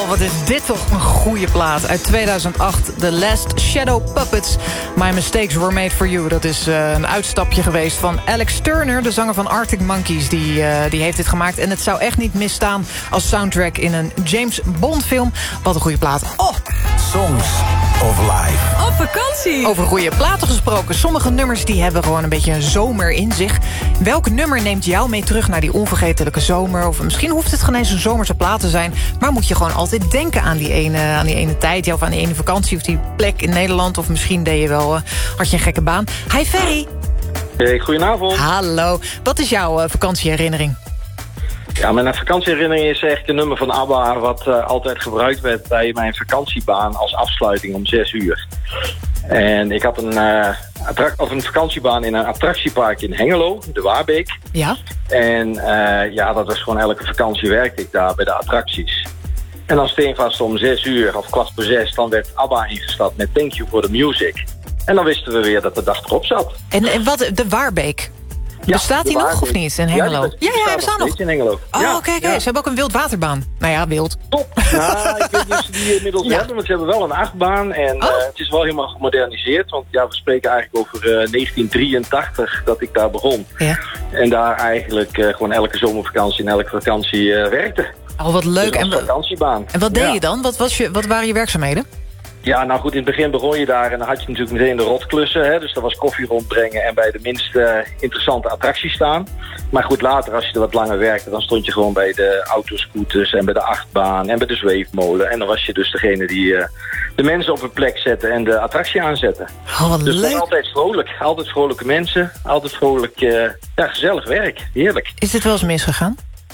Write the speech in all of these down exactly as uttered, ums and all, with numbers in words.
wat is dit toch een goede plaat. Uit tweeduizend acht, The Last Shadow Puppets. My Mistakes Were Made For You. Dat is uh, een uitstapje geweest van Alex Turner, de zanger van Arctic Monkeys. Die, uh, die heeft dit gemaakt. En het zou echt niet misstaan als soundtrack in een James Bond film. Wat een goede plaat. Oh! Songs of Life. Op vakantie. Over goede platen gesproken. Sommige nummers die hebben gewoon een beetje een zomer in zich. Welk nummer neemt jou mee terug naar die onvergetelijke zomer? Of misschien hoeft het geen eens een zomerse plaat te zijn. Maar moet je gewoon altijd denken aan die ene, aan die ene tijd. Ja, of aan die ene vakantie of die plek in Nederland. Of misschien deed je wel, uh, had je een gekke baan. Hi Ferry. Hey, goedenavond. Hallo. Wat is jouw uh, vakantieherinnering? Ja, mijn vakantieherinnering is echt een nummer van ABBA... wat uh, altijd gebruikt werd bij mijn vakantiebaan als afsluiting om zes uur. En ik had een, uh, attract- of een vakantiebaan in een attractiepark in Hengelo, de Waarbeek. Ja. En uh, ja, dat was gewoon elke vakantie werkte ik daar bij de attracties. En dan steenvast om zes uur of kwart voor zes... dan werd ABBA ingestapt met Thank You for the Music. En dan wisten we weer dat de dag erop zat. En, en wat, de Waarbeek? Ja, bestaat die nog of niet in Hengelo? Ja, die, ja, ja, er staan nog. In Hengelo. Oh, ja, kijk, ja. ze hebben ook een wildwaterbaan. Nou ja, wild. Top. Nou, ik weet niet of ze die inmiddels Ja. hebben, want ze hebben wel een achtbaan. En Oh. uh, het is wel helemaal gemoderniseerd. Want ja, we spreken eigenlijk over uh, negentien drieëntachtig dat ik daar begon. Ja. En daar eigenlijk uh, gewoon elke zomervakantie en elke vakantie uh, werkte. Oh, wat leuk. Dus En, als wa- vakantiebaan. en wat deed Ja. je dan? Wat, was je, wat waren je werkzaamheden? Ja, nou goed, in het begin begon je daar en dan had je natuurlijk meteen de rotklussen. Hè? Dus dat was koffie rondbrengen en bij de minst uh, interessante attracties staan. Maar goed, later als je er wat langer werkte, dan stond je gewoon bij de autoscooters en bij de achtbaan en bij de zweefmolen. En dan was je dus degene die uh, de mensen op een plek zette en de attractie aanzette. Oh, wat Dus het was leuk. altijd vrolijk. Altijd vrolijke mensen. Altijd vrolijk, uh, ja, gezellig werk. Heerlijk. Is dit wel eens misgegaan?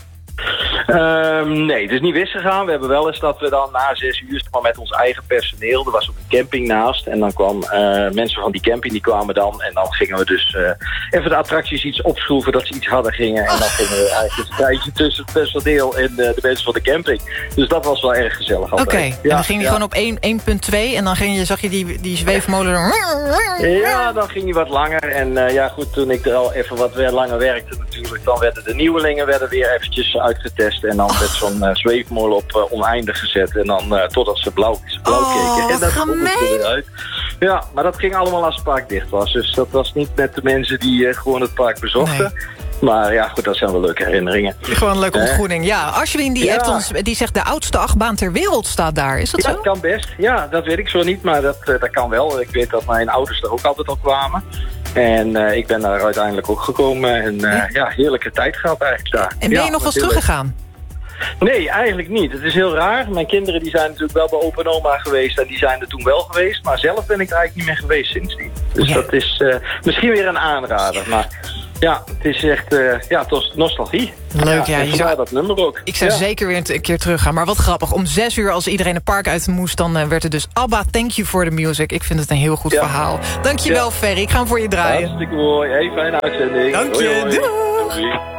Um, nee, het is niet misgegaan. We hebben wel eens dat we dan na zes uur maar met ons eigen personeel... er was ook een camping naast. En dan kwam uh, mensen van die camping, die kwamen dan. En dan gingen we dus uh, even de attracties iets opschroeven... dat ze iets harder gingen. En dan gingen we eigenlijk een tijdje tussen het personeel... en uh, de mensen van de camping. Dus dat was wel erg gezellig Oké, altijd. en dan ging je ja. gewoon op één punt twee... en dan ging je, zag je die, die zweefmolen... dan- Ja, dan ging hij wat langer. En uh, ja, goed, toen ik er al even wat weer langer werkte natuurlijk... dan werden de nieuwelingen werden weer eventjes uitgetest. En dan werd zo'n uh, zweefmolen op uh, oneindig gezet. En dan uh, totdat ze blauw, ze blauw Oh, keken. En wat dat gemeen. komt er weer uit. Ja, maar dat ging allemaal als het park dicht was. Dus dat was niet met de mensen die uh, gewoon het park bezochten. Nee. Maar ja, goed, dat zijn wel leuke herinneringen. Gewoon een leuke Hè? ontgroening. Ja, Ashwin die, Ja. heeft ons, die zegt de oudste achtbaan ter wereld staat daar. Is dat Ja, zo? dat kan best. Ja, dat weet ik zo niet, maar dat, uh, dat kan wel. Ik weet dat mijn ouders er ook altijd al kwamen. En uh, ik ben daar uiteindelijk ook gekomen. En uh, Ja. ja, heerlijke tijd gehad eigenlijk daar. En ben Ja, je nog wel eens natuurlijk. teruggegaan? Nee, eigenlijk niet. Het is heel raar. Mijn kinderen die zijn natuurlijk wel bij opa en oma geweest... en die zijn er toen wel geweest. Maar zelf ben ik er eigenlijk niet meer geweest sindsdien. Dus Ja. dat is uh, misschien weer een aanrader. Maar ja, het is echt uh, ja, het was nostalgie. Leuk, ja, en je vandaar zou- dat nummer ook. Ik zou ja. zeker weer een keer teruggaan. Maar wat grappig, om zes uur als iedereen het park uit moest... dan uh, werd het dus ABBA, Thank You for the Music. Ik vind het een heel goed Ja. verhaal. Dankjewel, Ja. Ferry. Ik ga hem voor je draaien. Hartstikke mooi. Hey, fijne uitzending. Dank Hoi, je. hoi. Doei. Doei.